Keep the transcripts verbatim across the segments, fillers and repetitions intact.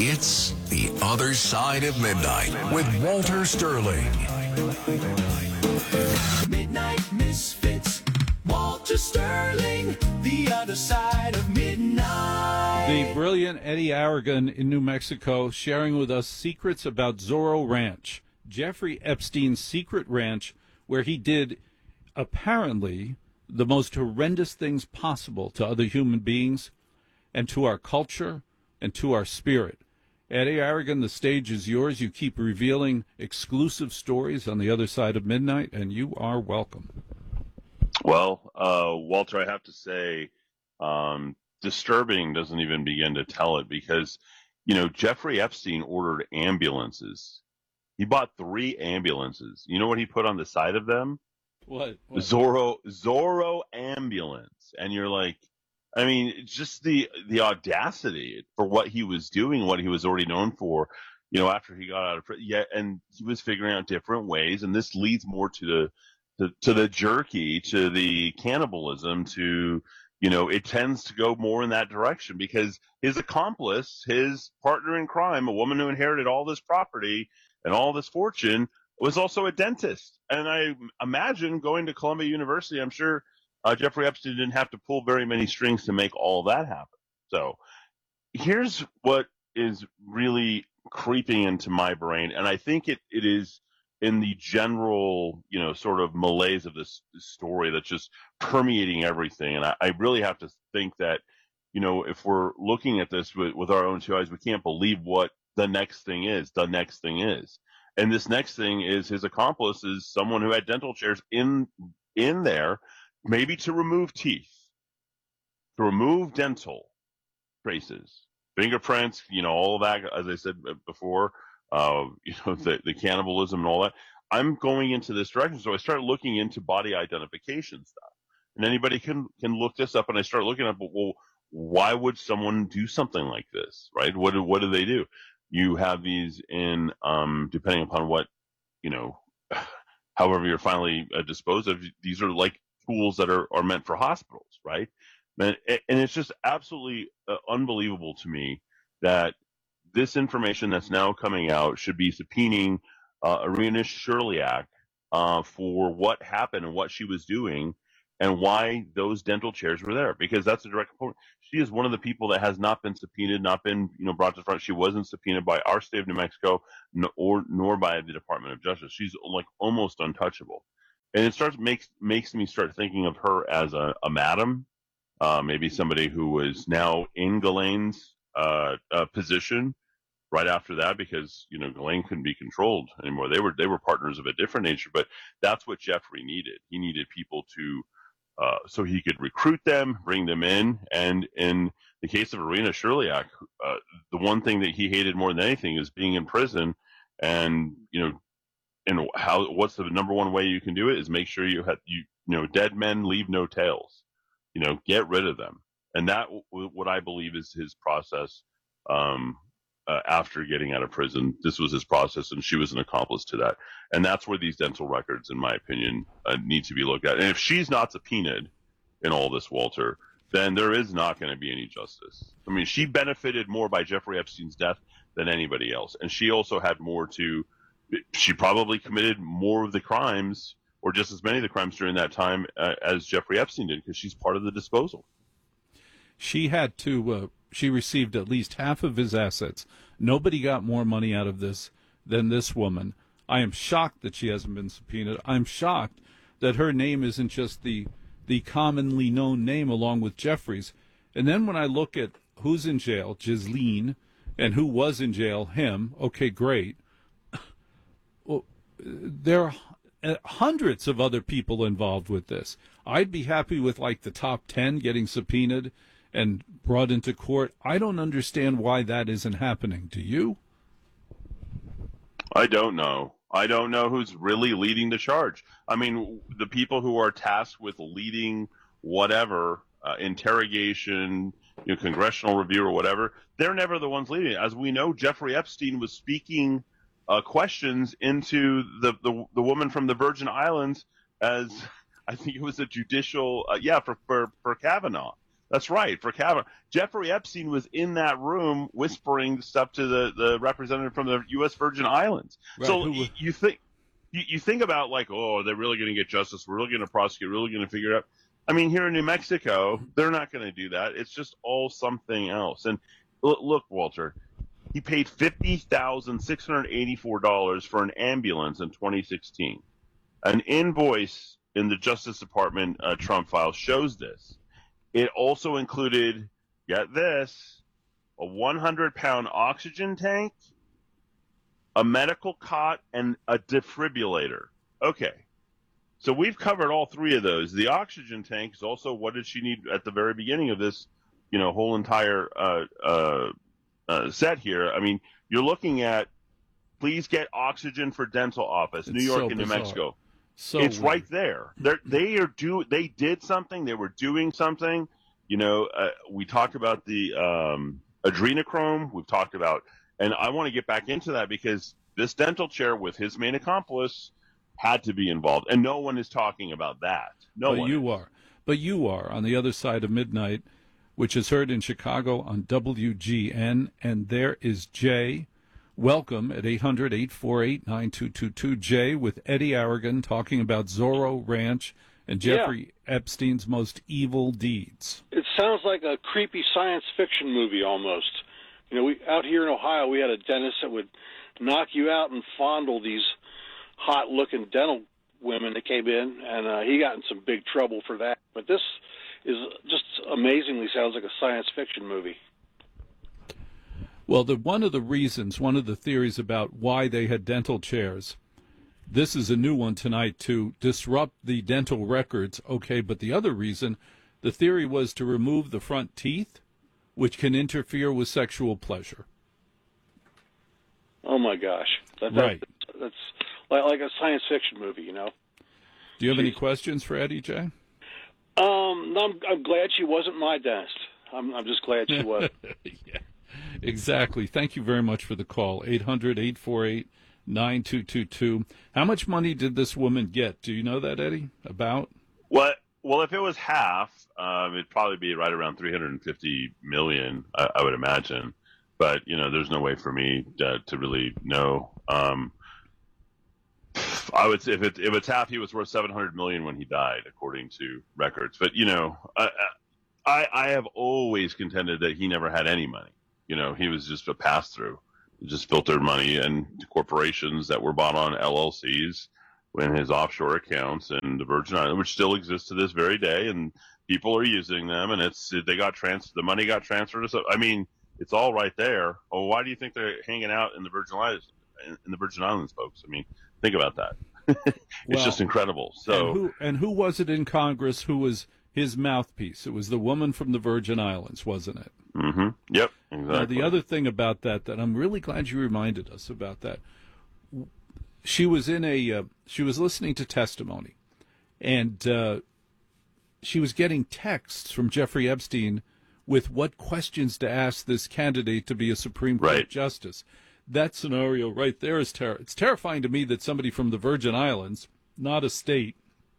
It's The Other Side of Midnight with Walter Sterling. Midnight Misfits, Walter Sterling, The Other Side of Midnight. The brilliant Eddie Aragon in New Mexico sharing with us secrets about Zorro Ranch, Jeffrey Epstein's secret ranch where he did apparently the most horrendous things possible to other human beings and to our culture and to our spirit. Eddie Aragon, the stage is yours. You keep revealing exclusive stories on the other side of midnight, and you are welcome. Well, uh, Walter, I have to say, um, disturbing doesn't even begin to tell it because, you know, Jeffrey Epstein ordered ambulances. He bought three ambulances. You know what he put on the side of them? What? what? Zorro, Zorro ambulance. And you're like, I mean, just the the audacity for what he was doing, what he was already known for, you know, after he got out of prison. Yeah, and he was figuring out different ways, and this leads more to the to, to the jerky, to the cannibalism, to, you know, it tends to go more in that direction because his accomplice, his partner in crime, a woman who inherited all this property and all this fortune, was also a dentist. And I imagine going to Columbia University, I'm sure Uh, Jeffrey Epstein didn't have to pull very many strings to make all that happen. So here's what is really creeping into my brain, and I think it, it is in the general, you know, sort of malaise of this, this story that's just permeating everything. And I, I really have to think that, you know, if we're looking at this with, with our own two eyes, we can't believe what the next thing is. The next thing is. And this next thing is his accomplice is someone who had dental chairs in in there, maybe to remove teeth, to remove dental traces, fingerprints, you know, all of that, as I said before, uh, you know, the, the cannibalism and all that. I'm going into this direction. So I start looking into body identification stuff. And anybody can, can look this up, and I start looking up, well, why would someone do something like this, right? What do, what do they do? You have these in, um, depending upon what, you know, however you're finally uh, disposed of, these are like tools that are, are meant for hospitals, right? And, and it's just absolutely uh, unbelievable to me that this information that's now coming out should be subpoenaing uh, Irina Shirlyak uh, for what happened and what she was doing and why those dental chairs were there, because that's a direct component. She is one of the people that has not been subpoenaed, not been, you know, brought to front. She wasn't subpoenaed by our state of New Mexico, nor, or, nor by the Department of Justice. She's like almost untouchable. And it starts makes makes me start thinking of her as a, a madam, uh, maybe somebody who was now in Ghislaine's uh, uh, position right after that, because you know Ghislaine couldn't be controlled anymore. They were they were partners of a different nature, but that's what Jeffrey needed. He needed people to uh, so he could recruit them, bring them in, and in the case of Irina Shirlyak, uh, the one thing that he hated more than anything is being in prison, and you know. And how? What's the number one way you can do it is make sure you have you you know dead men leave no tails, you know, get rid of them, and that what I believe is his process. Um, uh, after getting out of prison, this was his process, and she was an accomplice to that, and that's where these dental records, in my opinion, uh, need to be looked at. And if she's not subpoenaed in all this, Walter, then there is not going to be any justice. I mean, she benefited more by Jeffrey Epstein's death than anybody else, and she also had more to. She probably committed more of the crimes, or just as many of the crimes during that time uh, as Jeffrey Epstein did, because she's part of the disposal. She had to, uh, she received at least half of his assets. Nobody got more money out of this than this woman. I am shocked that she hasn't been subpoenaed. I'm shocked that her name isn't just the, the commonly known name along with Jeffrey's. And then when I look at who's in jail, Ghislaine, and who was in jail, him, okay, great. Well, there are hundreds of other people involved with this. I'd be happy with like the top ten getting subpoenaed and brought into court. I don't understand why that isn't happening. Do you? I don't know. I don't know who's really leading the charge. I mean, the people who are tasked with leading whatever, uh, interrogation, you know, congressional review or whatever, they're never the ones leading it. As we know, Jeffrey Epstein was speaking Uh, questions into the, the the woman from the Virgin Islands as I think it was a judicial uh, yeah for, for for Kavanaugh. That's right, for Kavanaugh. Jeffrey Epstein was in that room whispering stuff to the, the representative from the U S Virgin Islands. Right, so who- you, you think you, you think about like, oh, are they really going to get justice? We're really going to prosecute. Really going to figure it out. I mean, here in New Mexico, they're not going to do that. It's just all something else. And look, look Walter, he paid fifty thousand six hundred eighty-four dollars for an ambulance in twenty sixteen. An invoice in the Justice Department uh, Trump file shows this. It also included, get this, a one hundred pound oxygen tank, a medical cot, and a defibrillator. Okay. So we've covered all three of those. The oxygen tank is also what did she need at the very beginning of this, you know, whole entire uh, uh, uh, set here. I mean, you're looking at, please get oxygen for dental office, It's New York so and New bizarre. Mexico. So It's weird. right there. They're, they are do. They did something. They were doing something. You know, uh, we talked about the um, adrenochrome. We've talked about, and I want to get back into that because this dental chair with his main accomplice had to be involved, and no one is talking about that. No but one. you is. are. But you are on the other side of midnight, which is heard in Chicago on W G N, and there is Jay. Welcome at eight hundred, eight four eight, nine two two two. Jay with Eddie Aragon talking about Zorro Ranch and Jeffrey Epstein's most evil deeds. It sounds like a creepy science fiction movie almost. You know, we out here in Ohio, we had a dentist that would knock you out and fondle these hot-looking dental women that came in, and uh, he got in some big trouble for that. But this is just amazingly sounds like a science fiction movie. Well, the, one of the reasons, one of the theories about why they had dental chairs, this is a new one tonight, to disrupt the dental records. Okay, but the other reason, the theory was to remove the front teeth, which can interfere with sexual pleasure. Oh my gosh, that, that, Right. That's like, like a science fiction movie, you know. Do you have any questions for Eddie, Jay? Um, no, I'm, I'm glad she wasn't my dentist. I'm, I'm just glad she wasn't. Yeah, exactly. Thank you very much for the call. eight hundred, eight four eight, nine two two two. How much money did this woman get? Do you know that, Eddie? About? What? Well, if it was half, um, it'd probably be right around three hundred fifty million, I, I would imagine. But you know, there's no way for me to, to really know. Um, I would say if it if it's half, he was worth seven hundred million when he died, according to records. But you know, I, I I have always contended that he never had any money. You know, he was just a pass through, just filtered money and corporations that were bought on L L Cs in his offshore accounts and the Virgin Islands, which still exists to this very day, and people are using them. And it's they got trans the money got transferred to. So, I mean, it's all right there. Oh, why do you think they're hanging out in the Virgin Islands? In the Virgin Islands, folks. I mean, think about that. it's Well, just incredible. So, and who, and who was it in Congress who was his mouthpiece? It was the woman from the Virgin Islands, wasn't it? mm-hmm. Yep, exactly. Now, the other thing about that, that I'm really glad you reminded us about that. She was in a, uh, she was listening to testimony, and uh, she was getting texts from Jeffrey Epstein with what questions to ask this candidate to be a Supreme Court Right. justice. That scenario right there is ter- it's terrifying to me that somebody from the Virgin Islands, not a state,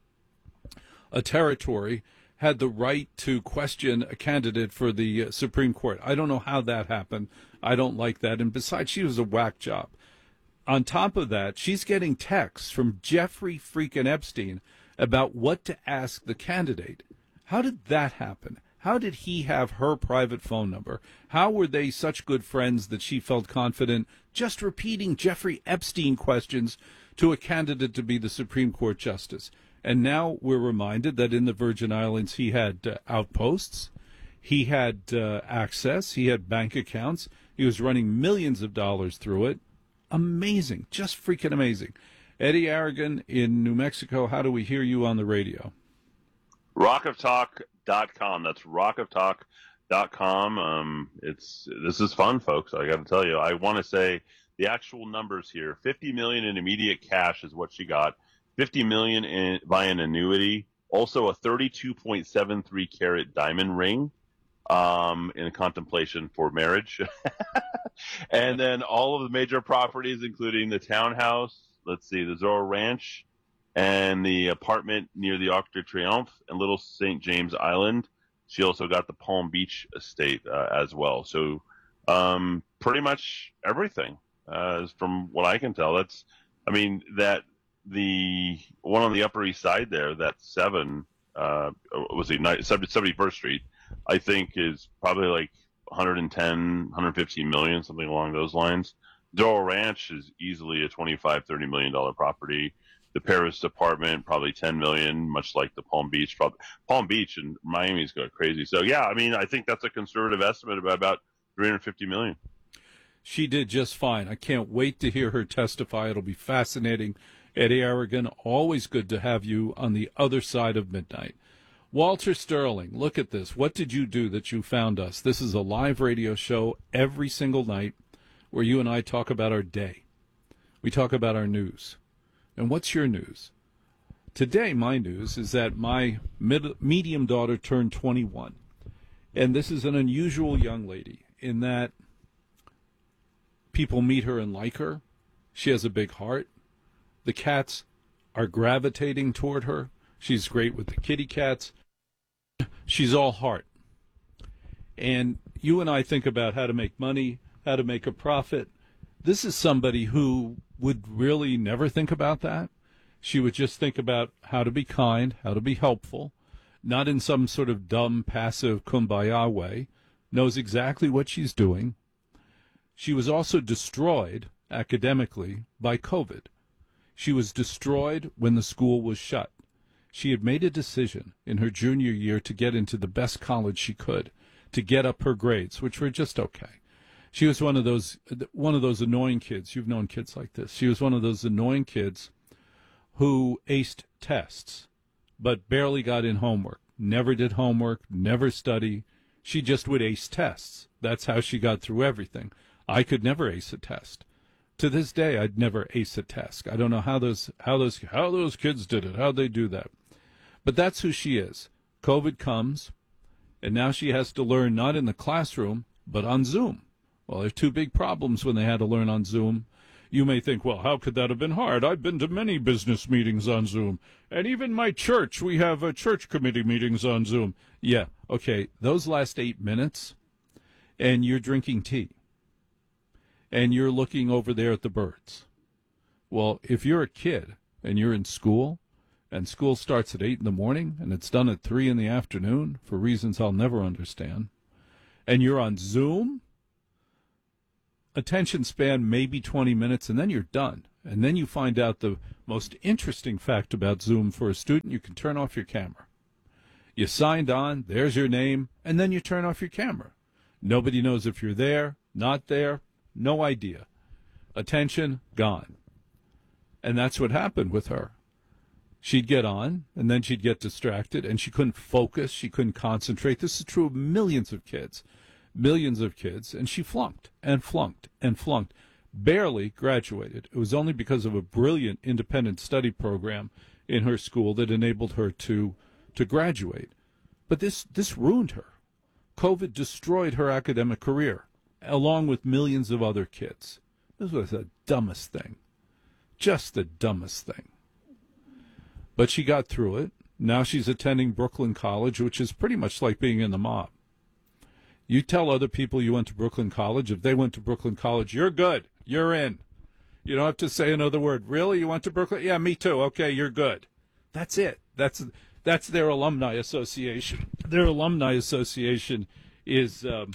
a territory, had the right to question a candidate for the uh, Supreme Court. I don't know how that happened. I don't like that. And besides, she was a whack job. On top of that, she's getting texts from Jeffrey freaking Epstein about what to ask the candidate. How did that happen? How did he have her private phone number? How were they such good friends that she felt confident just repeating Jeffrey Epstein questions to a candidate to be the Supreme Court justice? And now we're reminded that in the Virgin Islands he had uh, outposts, he had uh, access, he had bank accounts, he was running millions of dollars through it. Amazing, just freaking amazing. Eddie Aragon in New Mexico, how do we hear you on the radio? rock of talk dot com. That's rock of talk dot com. Um, it's this is fun, folks. I got to tell you. I want to say the actual numbers here: fifty million in immediate cash is what she got. fifty million in via an annuity. Also, a thirty-two point seven three carat diamond ring um, in contemplation for marriage. And then all of the major properties, including the townhouse. Let's see, the Zorro Ranch, and the apartment near the Arc de Triomphe and Little Saint James Island. She also got the Palm Beach estate uh, as well. So um, pretty much everything, uh, from what I can tell. That's, I mean, that the one on the Upper East Side there, that seven, uh, was it seventy-first Street, I think is probably like one ten, one fifteen million, something along those lines. Doral Ranch is easily a twenty-five, thirty million dollar property. The Paris apartment, probably ten million, much like the Palm Beach. Palm Beach and Miami's got crazy. So yeah, I mean, I think that's a conservative estimate about about three hundred fifty million. She did just fine. I can't wait to hear her testify. It'll be fascinating. Eddie Aragon, always good to have you on the other side of midnight. Walter Sterling, look at this. What did you do that you found us? This is a live radio show every single night where you and I talk about our day. We talk about our news. And what's your news? Today, my news is that my mid- medium daughter turned twenty-one. And this is an unusual young lady in that people meet her and like her. She has a big heart. The cats are gravitating toward her. She's great with the kitty cats. She's all heart. And you and I think about how to make money, how to make a profit. This is somebody who would really never think about that. She would just think about how to be kind, how to be helpful, not in some sort of dumb, passive kumbaya way, knows exactly what she's doing. She was also destroyed academically by COVID. She was destroyed when the school was shut. She had made a decision in her junior year to get into the best college she could, to get up her grades, which were just okay. She was one of those one of those annoying kids. You've known kids like this. She was one of those annoying kids who aced tests, but barely got in homework, never did homework, never study. She just would ace tests. That's how she got through everything. I could never ace a test. To this day, I'd never ace a test. I don't know how those how those how those kids did it, how'd they do that. But that's who she is. COVID comes, and now she has to learn not in the classroom, but on Zoom. Well, there are two big problems when they had to learn on Zoom. You may think, well, how could that have been hard? I've been to many business meetings on Zoom. And even my church, we have uh, church committee meetings on Zoom. Yeah, okay, those last eight minutes, and you're drinking tea. And you're looking over there at the birds. Well, if you're a kid and you're in school, and school starts at eight in the morning, and it's done at three in the afternoon, for reasons I'll never understand, and you're on Zoom, attention span maybe twenty minutes, and then you're done. And then you find out the most interesting fact about Zoom for a student: you can turn off your camera. You signed on, there's your name, and then you turn off your camera. Nobody knows if you're there, not there, no idea. Attention, gone. And that's what happened with her. She'd get on, and then she'd get distracted, and she couldn't focus, she couldn't concentrate. This is true of millions of kids. Millions of kids, and she flunked and flunked and flunked, barely graduated. It was only because of a brilliant independent study program in her school that enabled her to to graduate. But this this ruined her. COVID destroyed her academic career, along with millions of other kids. This was the dumbest thing, just the dumbest thing. But she got through it. Now she's attending Brooklyn College, which is pretty much like being in the mob. You tell other people you went to Brooklyn College. If they went to Brooklyn College, you're good. You're in. You don't have to say another word. Really? You went to Brooklyn? Yeah, me too. Okay, you're good. That's it. That's that's their alumni association. Their alumni association is, um,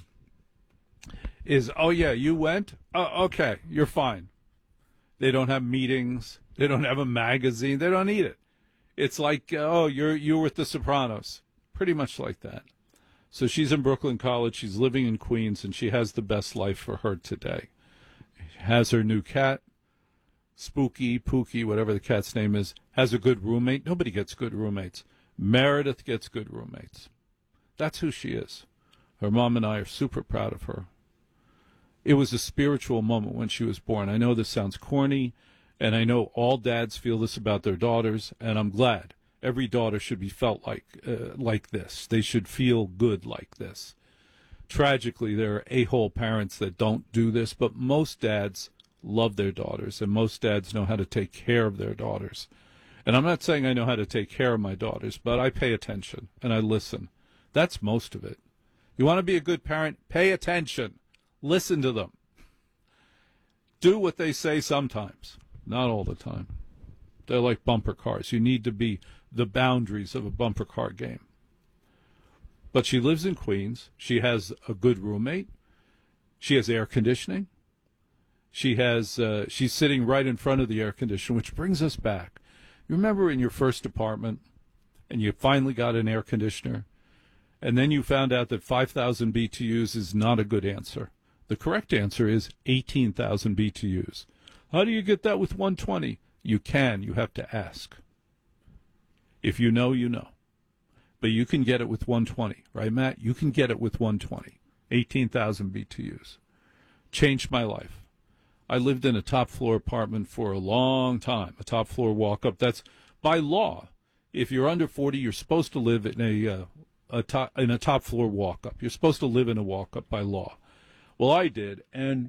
is oh, yeah, you went? Oh, okay, you're fine. They don't have meetings. They don't have a magazine. They don't need it. It's like, oh, you're you're with the Sopranos. Pretty much like that. So she's in Brooklyn College, she's living in Queens, and she has the best life for her today. She has her new cat, Spooky, Pookie, whatever the cat's name is, has a good roommate. Nobody gets good roommates. Meredith gets good roommates. That's who she is. Her mom and I are super proud of her. It was a spiritual moment when she was born. I know this sounds corny, and I know all dads feel this about their daughters, and I'm glad. Every daughter should be felt like uh, like this. They should feel good like this. Tragically, there are a-hole parents that don't do this, but most dads love their daughters, and most dads know how to take care of their daughters. And I'm not saying I know how to take care of my daughters, but I pay attention, and I listen. That's most of it. You want to be a good parent? Pay attention. Listen to them. Do what they say sometimes, not all the time. They're like bumper cars. You need to be the boundaries of a bumper car game. But she lives in Queens. She has a good roommate. She has air conditioning. She has. Uh, she's sitting right in front of the air conditioner, which brings us back. You remember in your first apartment, and you finally got an air conditioner, and then you found out that five thousand B T Us is not a good answer. The correct answer is eighteen thousand B T Us. How do you get that with one twenty? You can. You have to ask. If you know, you know. But you can get it with one twenty, right, Matt? You can get it with one twenty. eighteen thousand B T Us. Changed my life. I lived in a top-floor apartment for a long time, a top-floor walk-up. That's by law. If you're under forty, you're supposed to live in a, uh, a top, in a top-floor walk-up. You're supposed to live in a walk-up by law. Well, I did, and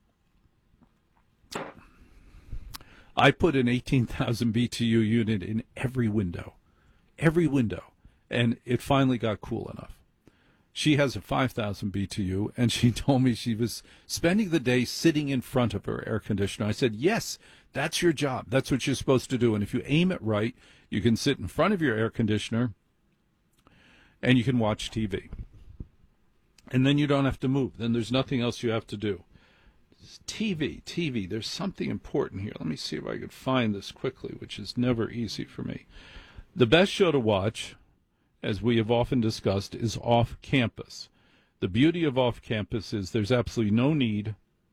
I put an eighteen thousand B T U unit in every window, every window, and it finally got cool enough. She has a five thousand B T U, and she told me she was spending the day sitting in front of her air conditioner. I said, yes, that's your job. That's what you're supposed to do, and if you aim it right, you can sit in front of your air conditioner, and you can watch T V. And then you don't have to move. Then there's nothing else you have to do. T V, T V, there's something important here. Let me see if I could find this quickly, which is never easy for me. The best show to watch, as we have often discussed, is Off Campus. The beauty of Off Campus is there's absolutely no need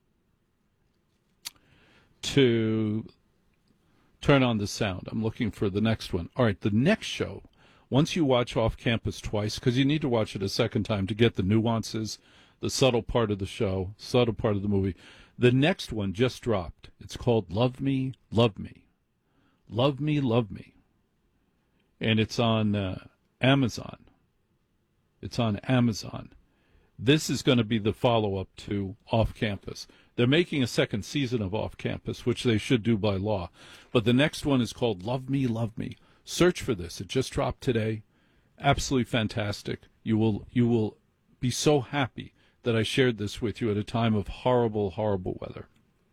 to turn on the sound. I'm looking for the next one. All right, the next show, once you watch Off Campus twice, because you need to watch it a second time to get the nuances, the subtle part of the show, subtle part of the movie. The next one just dropped. It's called Love Me, Love Me. Love Me, Love Me. And it's on uh, Amazon. It's on Amazon. This is going to be the follow-up to Off Campus. They're making a second season of Off Campus, which they should do by law. But the next one is called Love Me, Love Me. Search for this. It just dropped today. Absolutely fantastic. You will you will be so happy that I shared this with you at a time of horrible, horrible weather.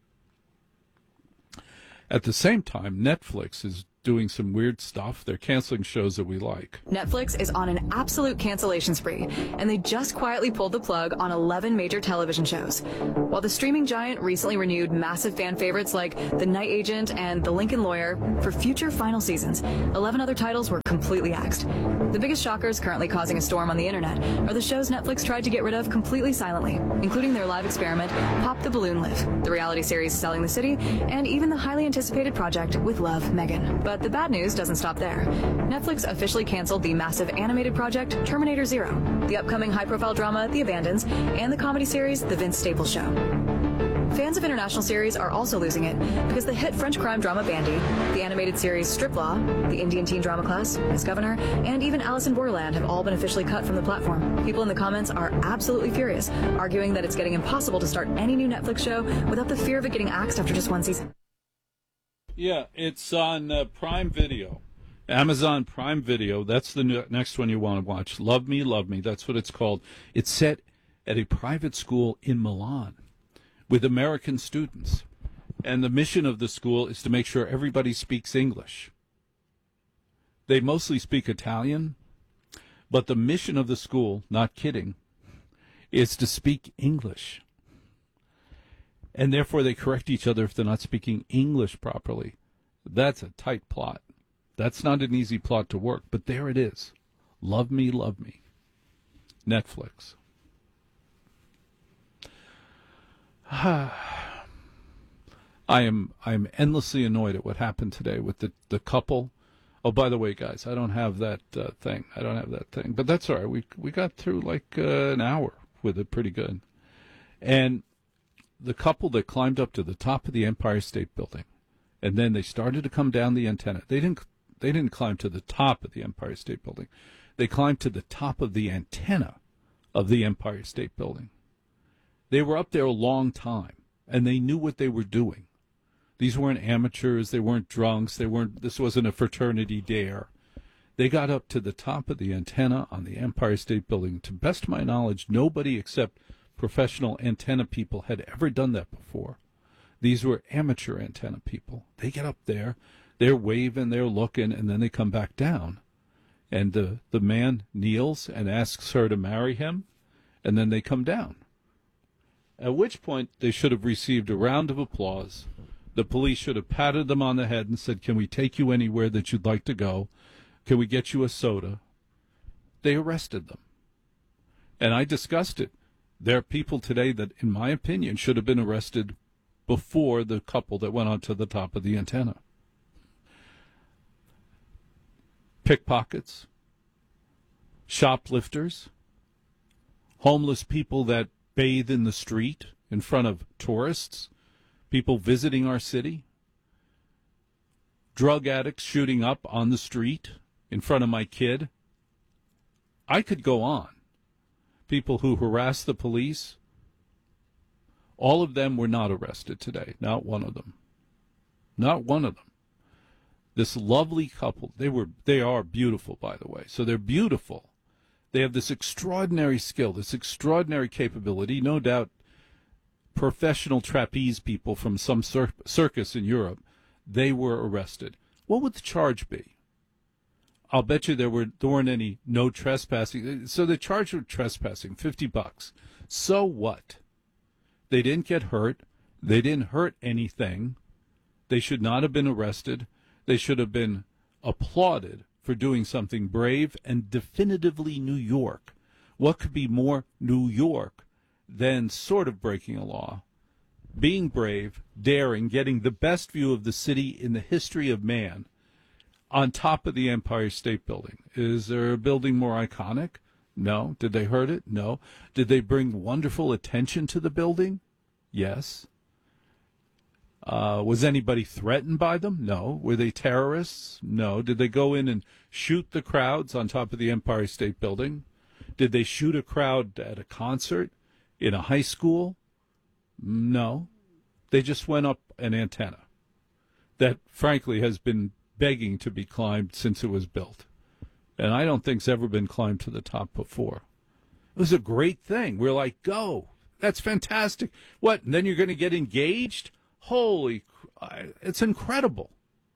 At the same time, Netflix is doing some weird stuff. They're canceling shows that we like. Netflix is on an absolute cancellation spree, and they just quietly pulled the plug on eleven major television shows. While the streaming giant recently renewed massive fan favorites like The Night Agent and The Lincoln Lawyer for future final seasons, eleven other titles were completely axed. The biggest shockers currently causing a storm on the internet are the shows Netflix tried to get rid of completely silently, including their live experiment, Pop the Balloon Live, the reality series Selling the City, and even the highly anticipated project With Love, Megan. But the bad news doesn't stop there. Netflix officially canceled the massive animated project Terminator Zero, the upcoming high-profile drama The Abandons, and the comedy series The Vince Staples Show. Fans of international series are also losing it because the hit French crime drama Bandy, the animated series Strip Law, the Indian teen drama class, Miss Governor, and even Alice in Borderland have all been officially cut from the platform. People in the comments are absolutely furious, arguing that it's getting impossible to start any new Netflix show without the fear of it getting axed after just one season. Yeah, it's on uh, Prime Video. Amazon Prime Video. That's the new, next one you want to watch. Love Me, Love Me. That's what it's called. It's set at a private school in Milan with American students. And the mission of the school is to make sure everybody speaks English. They mostly speak Italian, but the mission of the school, not kidding, is to speak English. And therefore they correct each other if they're not speaking English properly. That's a tight plot. That's not an easy plot to work, but there it is. Love Me, Love Me. Netflix. I am I'm endlessly annoyed at what happened today with the, the couple. Oh, by the way, guys, I don't have that uh, thing. I don't have that thing. But that's all right. We, we got through like uh, an hour with it pretty good. And the couple that climbed up to the top of the Empire State Building, and then they started to come down the antenna. They didn't they didn't climb to the top of the Empire State Building. They climbed to the top of the antenna of the Empire State Building. They were up there a long time, and they knew what they were doing. These weren't amateurs. They weren't drunks. They weren't. This wasn't a fraternity dare. They got up to the top of the antenna on the Empire State Building. To best of my knowledge, nobody except professional antenna people had ever done that before. These were amateur antenna people. They get up there, they're waving, they're looking, and then they come back down. And the, the man kneels and asks her to marry him, and then they come down. At which point, they should have received a round of applause. The police should have patted them on the head and said, "Can we take you anywhere that you'd like to go? Can we get you a soda?" They arrested them. And I discussed it. There are people today that, in my opinion, should have been arrested before the couple that went onto the top of the antenna. Pickpockets, shoplifters, homeless people that bathe in the street in front of tourists, people visiting our city, drug addicts shooting up on the street in front of my kid. I could go on. People who harass the police. All of them were not arrested today. Not one of them. Not one of them. This lovely couple, they were, they are beautiful, by the way. So they're beautiful. They have this extraordinary skill, this extraordinary capability. No doubt professional trapeze people from some cir- circus in Europe, they were arrested. What would the charge be? I'll bet you there, were, there weren't any no trespassing. So the charge with trespassing, fifty bucks. So what? They didn't get hurt. They didn't hurt anything. They should not have been arrested. They should have been applauded for doing something brave and definitively New York. What could be more New York than sort of breaking a law? Being brave, daring, getting the best view of the city in the history of man on top of the Empire State Building. Is there a building more iconic? No. Did they hurt it? No. Did they bring wonderful attention to the building? Yes. Uh, was anybody threatened by them? No. Were they terrorists? No. Did they go in and shoot the crowds on top of the Empire State Building? Did they shoot a crowd at a concert in a high school? No. They just went up an antenna that, frankly, has been begging to be climbed since it was built. And I don't think it's ever been climbed to the top before. It was a great thing. We're like, go. That's fantastic. What, and then you're going to get engaged? Holy, it's incredible.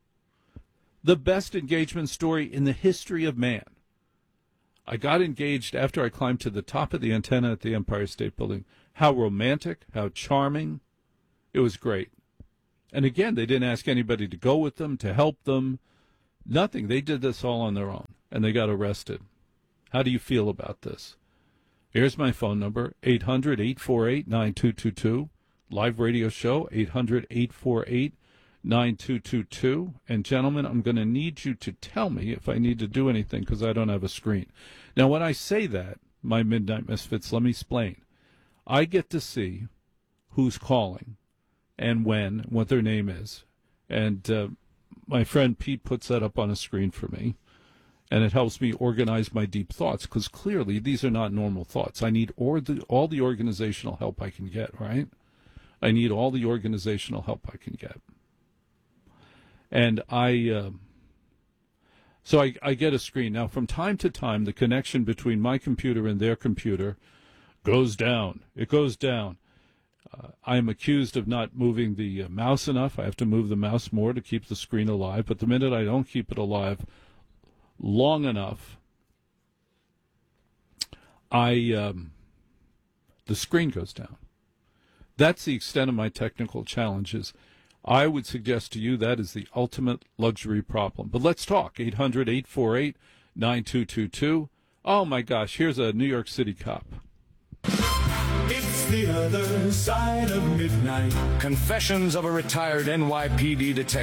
The best engagement story in the history of man. I got engaged after I climbed to the top of the antenna at the Empire State Building. How romantic, how charming. It was great. And again, they didn't ask anybody to go with them, to help them. Nothing. They did this all on their own, and they got arrested. How do you feel about this? Here's my phone number, eight hundred, eight four eight, nine two two two. Live radio show, eight hundred, eight four eight, nine two two two. And gentlemen, I'm going to need you to tell me if I need to do anything because I don't have a screen. Now, when I say that, my Midnight Misfits, let me explain. I get to see who's calling and when, what their name is. And uh, my friend Pete puts that up on a screen for me. And it helps me organize my deep thoughts because clearly these are not normal thoughts. I need or the, all the organizational help I can get, right? I need all the organizational help I can get. And I, uh, so I, I get a screen. Now, from time to time, the connection between my computer and their computer goes down. It goes down. Uh, I'm accused of not moving the uh, mouse enough. I have to move the mouse more to keep the screen alive. But the minute I don't keep it alive long enough, I um, the screen goes down. That's the extent of my technical challenges. I would suggest to you that is the ultimate luxury problem. But let's talk. eight hundred, eight four eight, nine two two two. Oh, my gosh. Here's a New York City cop. It's the other side of midnight. Confessions of a retired N Y P D detective.